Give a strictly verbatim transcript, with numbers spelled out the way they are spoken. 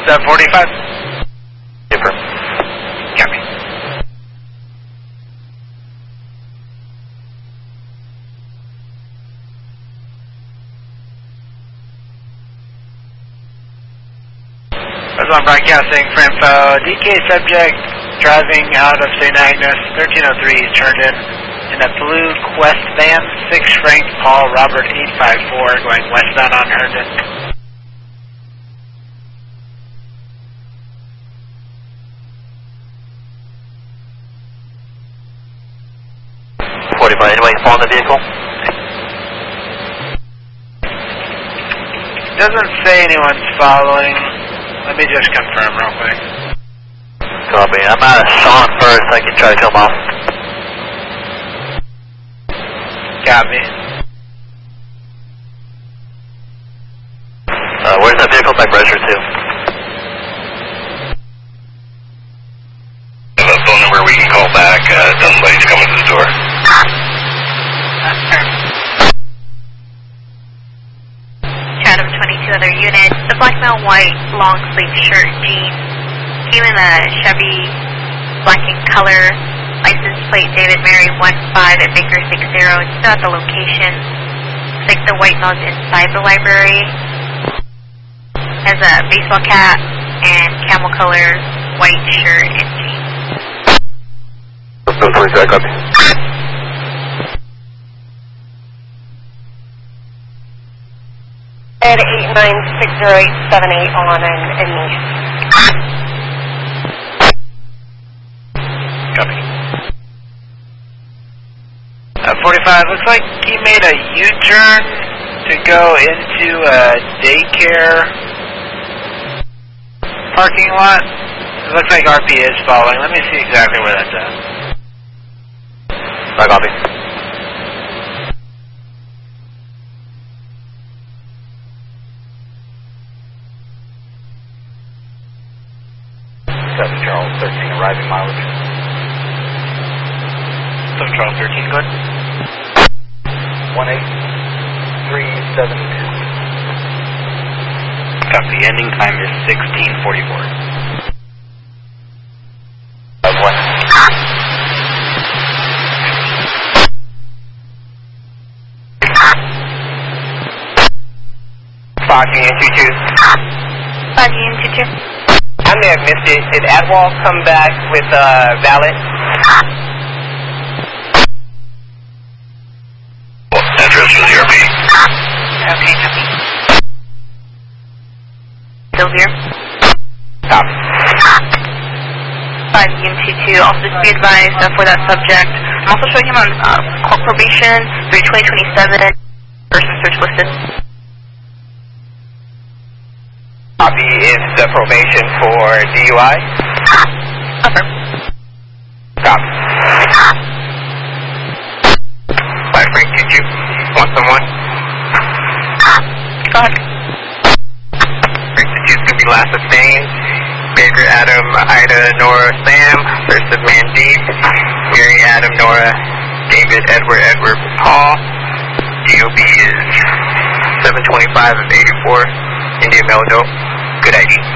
seven forty-five. Different. Copy. That's on broadcasting for info. D K subject driving out of Saint Agnes, thirteen oh three, turned in in a blue Quest van, six Frank Paul Robert eight five four, going westbound on Herndon. forty-five, anybody following the vehicle? Doesn't say anyone's following. Let me just confirm real quick. Copy. I'm out of Sean first. I can try to come off. Copy. Uh, where's that vehicle by pressure to? I have a phone number we can call back. Uh, somebody's coming to the door. Chatham twenty-two other units. The black male white long sleeve shirt jeans. Came in a Chevy black in color. License plate David Mary one five at Baker six zero. It's still at the location. Looks like the white male's inside the library. Has a baseball cap and camel color white shirt and jeans. seven twenty-six, copy. Ed eight nine six zero eight seven eight on and, and Copy. Uh, forty-five, looks like he made a U-turn to go into a daycare parking lot. It looks like R P is following. Let me see exactly where that's at. I copy. seven Charles thirteen, arriving mileage. seven Charles thirteen, good. one eight three seven two. Copy, ending time is sixteen forty-four. Uh, one. five G N two two. five G N two two. I may have missed it. Did Adwal come back with uh, valid? Address for the R P. Okay, copy. Still here? Copy. five G N two two. Also, just be advised uh, for that subject. I'm also showing him on uh, court probation through twenty twenty-seven. Person search listed. Copy is the probation for D U I. Upper. Copy. five Frank two two. One someone. Go ahead. Frank two two is going to be last sustained. Baker Adam Ida Nora Sam versus Mandeep. Mary Adam Nora David Edward Edward Paul. D O B is seven twenty-five of eighty-four. India Meldo. Good I D.